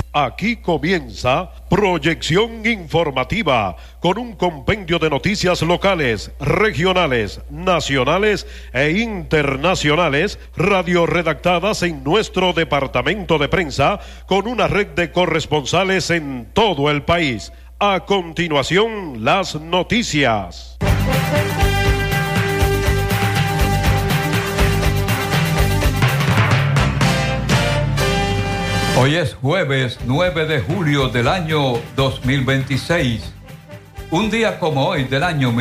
Aquí comienza Proyección Informativa, con un compendio de noticias locales, regionales, nacionales e internacionales, radioredactadas en nuestro departamento de prensa, con una red de corresponsales en todo el país. A continuación, las noticias. Hoy es jueves 9 de julio del año 2026. Un día como hoy del año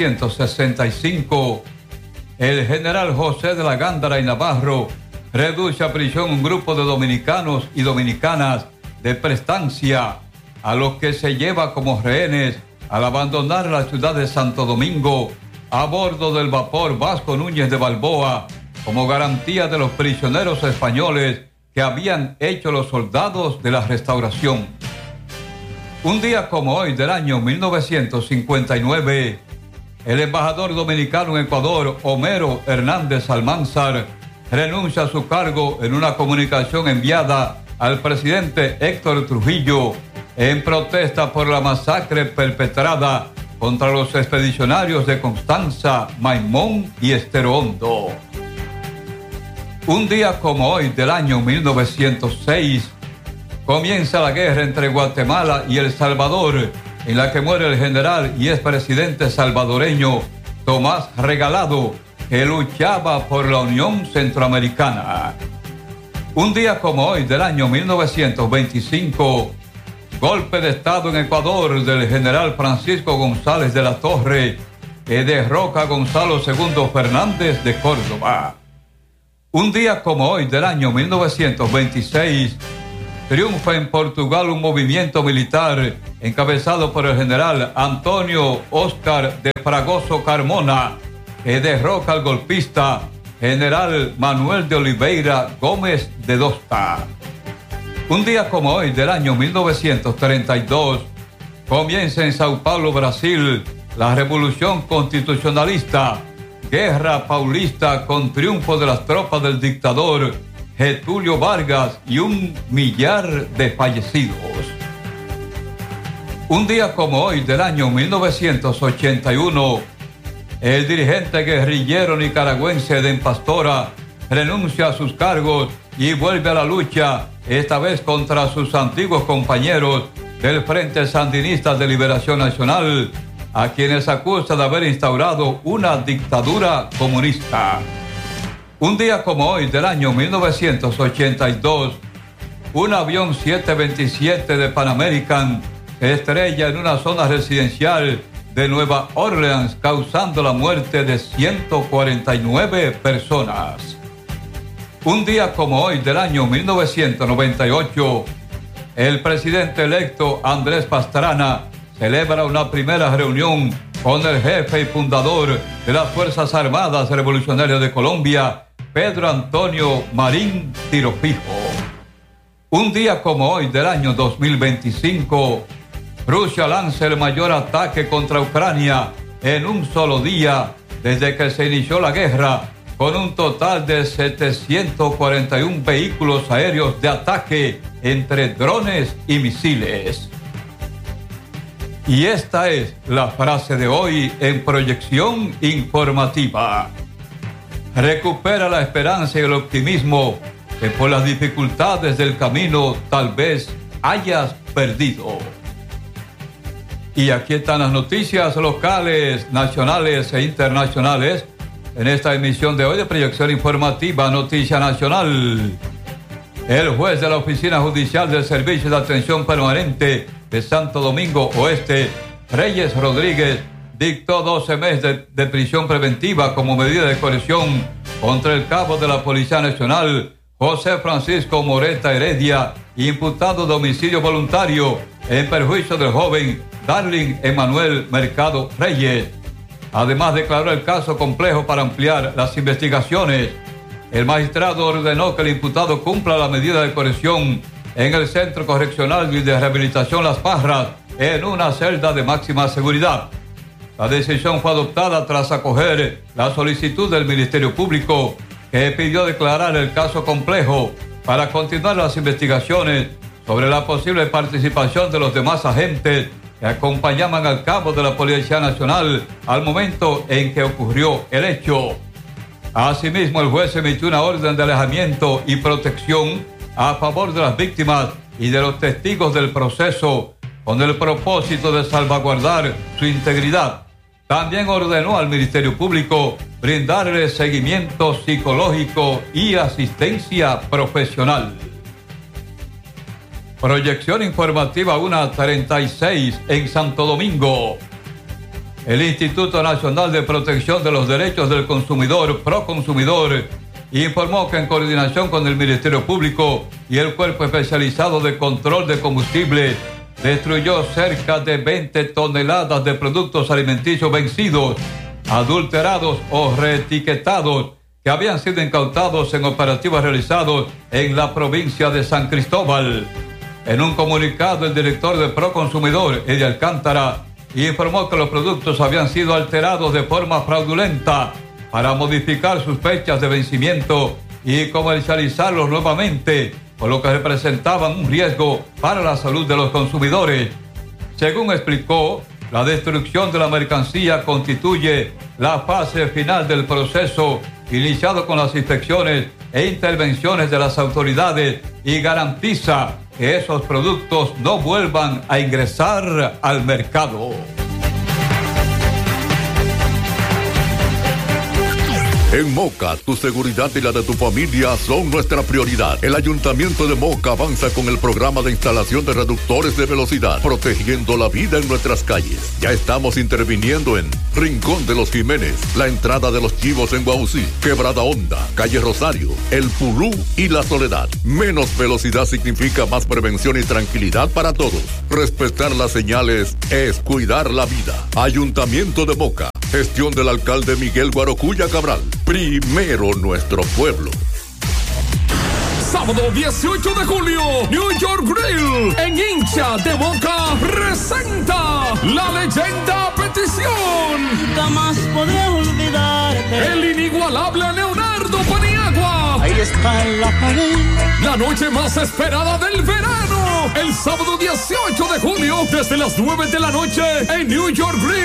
1965, el general José de la Gándara y Navarro reduce a prisión un grupo de dominicanos y dominicanas de prestancia, a los que se lleva como rehenes al abandonar la ciudad de Santo Domingo a bordo del vapor Vasco Núñez de Balboa, como garantía de los prisioneros españoles que habían hecho los soldados de la Restauración. Un día como hoy del año 1959, el embajador dominicano en Ecuador, Homero Hernández Almanzar, renuncia a su cargo en una comunicación enviada al presidente Héctor Trujillo en protesta por la masacre perpetrada contra los expedicionarios de Constanza, Maimón y Estero Hondo. Un día como hoy del año 1906, comienza la guerra entre Guatemala y El Salvador, en la que muere el general y expresidente salvadoreño Tomás Regalado, que luchaba por la Unión Centroamericana. Un día como hoy del año 1925, golpe de Estado en Ecuador del general Francisco González de la Torre, que derroca a Gonzalo II Fernández de Córdoba. Un día como hoy del año 1926, triunfa en Portugal un movimiento militar encabezado por el general Antonio Óscar de Fragoso Carmona, que derroca al golpista general Manuel de Oliveira Gómez de Dosta. Un día como hoy del año 1932, comienza en Sao Paulo, Brasil, la revolución constitucionalista, guerra paulista con triunfo de las tropas del dictador Getúlio Vargas y 1 millar de fallecidos. Un día como hoy del año 1981, el dirigente guerrillero nicaragüense Eden Pastora renuncia a sus cargos y vuelve a la lucha, esta vez contra sus antiguos compañeros del Frente Sandinista de Liberación Nacional, a quienes acusa de haber instaurado una dictadura comunista. Un día como hoy del año 1982, un avión 727 de Pan American estrella en una zona residencial de Nueva Orleans, causando la muerte de 149 personas. Un día como hoy del año 1998, el presidente electo Andrés Pastrana celebra una primera reunión con el jefe y fundador de las Fuerzas Armadas Revolucionarias de Colombia, Pedro Antonio Marín Tirofijo. Un día como hoy del año 2025, Rusia lanza el mayor ataque contra Ucrania en un solo día desde que se inició la guerra, con un total de 741 vehículos aéreos de ataque entre drones y misiles. Y esta es la frase de hoy en Proyección Informativa. Recupera la esperanza y el optimismo que por las dificultades del camino tal vez hayas perdido. Y aquí están las noticias locales, nacionales e internacionales en esta emisión de hoy de Proyección Informativa Noticia Nacional. El juez de la Oficina Judicial del Servicio de Atención Permanente de Santo Domingo Oeste, Reyes Rodríguez, dictó 12 meses de prisión preventiva como medida de coerción contra el cabo de la Policía Nacional, José Francisco Moreta Heredia, imputado de homicidio voluntario en perjuicio del joven Darling Emanuel Mercado Reyes. Además, declaró el caso complejo para ampliar las investigaciones. El magistrado ordenó que el imputado cumpla la medida de coerción en el Centro Correccional y de Rehabilitación Las Parras, en una celda de máxima seguridad. La decisión fue adoptada tras acoger la solicitud del Ministerio Público, que pidió declarar el caso complejo para continuar las investigaciones sobre la posible participación de los demás agentes que acompañaban al cabo de la Policía Nacional al momento en que ocurrió el hecho. Asimismo, el juez emitió una orden de alejamiento y protección a favor de las víctimas y de los testigos del proceso, con el propósito de salvaguardar su integridad. También ordenó al Ministerio Público brindarle seguimiento psicológico y asistencia profesional. Proyección informativa 1:36 en Santo Domingo. El Instituto Nacional de Protección de los Derechos del Consumidor, Proconsumidor, informó que en coordinación con el Ministerio Público y el Cuerpo Especializado de Control de Combustible, destruyó cerca de 20 toneladas de productos alimenticios vencidos, adulterados o reetiquetados que habían sido incautados en operativos realizados en la provincia de San Cristóbal. En un comunicado, el director de Proconsumidor, Eddie Alcántara, informó que los productos habían sido alterados de forma fraudulenta para modificar sus fechas de vencimiento y comercializarlos nuevamente, por lo que representaban un riesgo para la salud de los consumidores. Según explicó, la destrucción de la mercancía constituye la fase final del proceso iniciado con las inspecciones e intervenciones de las autoridades y garantiza que esos productos no vuelvan a ingresar al mercado. En Moca, tu seguridad y la de tu familia son nuestra prioridad. El Ayuntamiento de Moca avanza con el programa de instalación de reductores de velocidad, protegiendo la vida en nuestras calles. Ya estamos interviniendo en Rincón de los Jiménez, la entrada de los Chivos en Guausí, Quebrada Honda, Calle Rosario, El Pulú y La Soledad. Menos velocidad significa más prevención y tranquilidad para todos. Respetar las señales es cuidar la vida. Ayuntamiento de Moca. Gestión del alcalde Miguel Guarocuya Cabral. Primero nuestro pueblo. Sábado 18 de julio, New York Grill, en Hincha de Moca, presenta La Leyenda Petición. Jamás podré olvidarte. El inigualable Leonardo Paniagua. Ahí está en la pared. La noche más esperada del verano. El sábado 18 de julio, desde las 9 de la noche, en New York Grill.